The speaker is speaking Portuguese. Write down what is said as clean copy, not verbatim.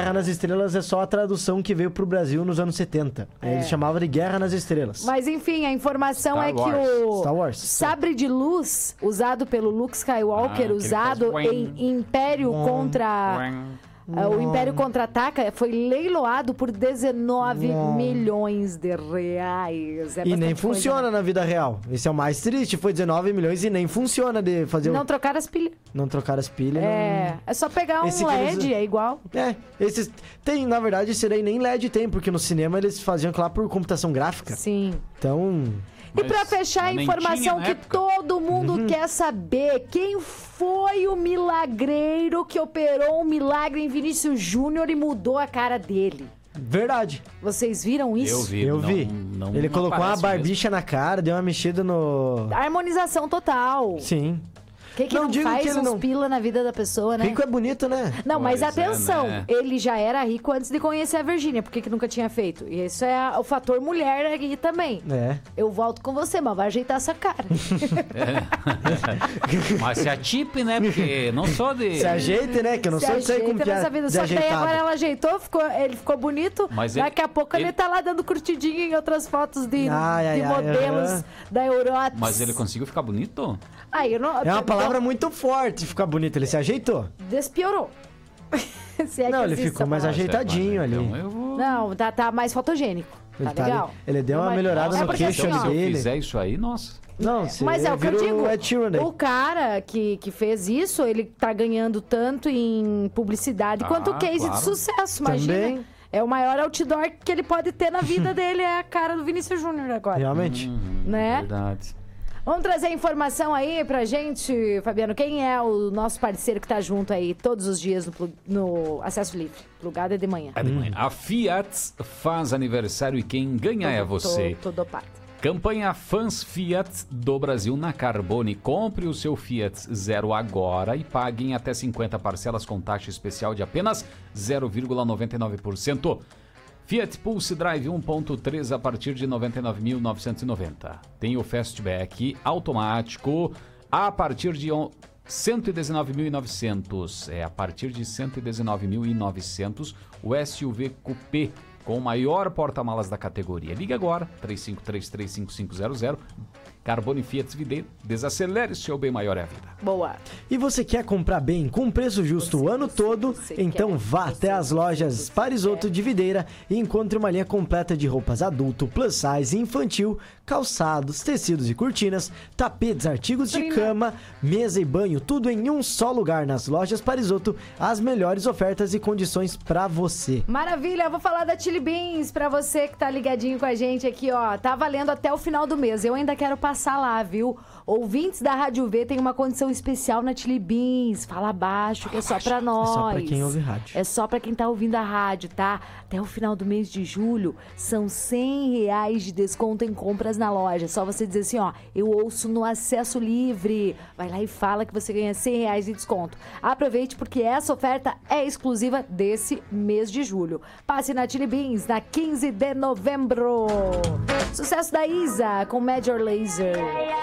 Guerra nas Estrelas é só a tradução que veio pro Brasil nos anos 70. Eles chamavam de Guerra nas Estrelas. Mas enfim, a informação Star é que Wars. o Star Wars. sabre de luz usado pelo Luke Skywalker, que ele usado faz em Império contra... O Império Contra-Ataca foi leiloado por 19 milhões de reais. E nem funciona na vida real. Esse é o mais triste. Foi 19 milhões e nem funciona de fazer Não trocar as pilhas. Não trocar as pilhas. É só pegar Esse um que eles- LED, é igual. Esses... Tem, na verdade, esse daí nem LED tem, porque no cinema eles faziam lá por computação gráfica. Sim. Então... E pra fechar a nem informação tinha na que época. todo mundo quer saber, quem foi o milagreiro que operou um milagre em Vinícius Júnior e mudou a cara dele? Verdade. Vocês viram isso? Eu vi. Eu não- vi. não Ele colocou uma aparece barbicha na cara, deu uma mexida no... Harmonização total. Sim. Que Não não digo faz que ele uns não- pila na vida da pessoa, né? Rico é bonito, né? Não, mas Pois é, atenção, né? ele já era rico antes de conhecer a Virgínia, por que que nunca tinha feito? E isso é o fator mulher aqui também. É. Eu volto com você, mas vai ajeitar essa cara. Mas se atipe, né? Porque não sou de... Se ajeite, né? Que eu não Se sei disso aí como ajeita que é nessa vida. Só que daí desajeitado. agora ela ajeitou, ele ficou bonito. Mas Daqui a pouco ele ele- tá lá dando curtidinha em outras fotos de Ai, modelos aham. da Eurotes. Mas ele conseguiu ficar bonito? Aí eu não, É uma palavra muito forte ficar bonito. Ele se ajeitou. Despiorou. Se é Não, que ele existe ficou essa mais palavra. ajeitadinho ali. Então eu vou... Não, tá mais fotogênico. Ele Tá tá legal? ali- ele deu uma melhorada É no porque queixo assim, ó, Se eu dele. fizer isso aí, nossa. Não, você Mas é o que eu vira digo. Ed Sheeran daí. O cara que fez isso, ele tá ganhando tanto em publicidade quanto case claro. de sucesso, imagina. Também. É o maior outdoor que ele pode ter na vida dele, é a cara do Vinícius Júnior agora. Realmente. Né? Verdade. Vamos trazer informação aí pra gente, Fabiano. Quem é o nosso parceiro que tá junto aí todos os dias no Acesso Livre? Plugada de manhã. É de manhã. A Fiat faz aniversário e quem ganha é você. Tô dopada. Campanha Fãs Fiat do Brasil na Carbone. Compre o seu Fiat Zero agora e pague em até 50 parcelas com taxa especial de apenas 0,99%. Fiat Pulse Drive 1.3 a partir de 99.990. Tem o Fastback automático a partir de 119.900. A partir de 119.900 o SUV Coupé com o maior porta-malas da categoria. Ligue agora, 35335500. Carbone Fiat Vida, desacelere seu bem maior é a vida. Boa. E você quer comprar bem com preço justo o ano todo? Então vá até as lojas Parisotto de Videira e encontre uma linha completa de roupas adulto, plus size e infantil, calçados, tecidos e cortinas, tapetes, artigos de cama, mesa e banho, tudo em um só lugar nas lojas Parisotto, as melhores ofertas e condições pra você. Maravilha, eu vou falar da Chili Beans pra você que tá ligadinho com a gente aqui, ó. Tá valendo até o final do mês. Eu ainda quero passar lá, viu? Ouvintes da Rádio V tem uma condição especial na Chili Beans. Fala baixo, que é só pra nós. É só pra quem ouve rádio. É só pra quem tá ouvindo a rádio, tá? Até o final do mês de julho, são R$100 de desconto em compras na loja. Só você dizer assim, ó, eu ouço no Acesso Livre. Vai lá e fala que você ganha R$100 de desconto. Aproveite porque essa oferta é exclusiva desse mês de julho. Passe na Chili Beans na 15 de novembro. Sucesso da Isa com Major Lazer.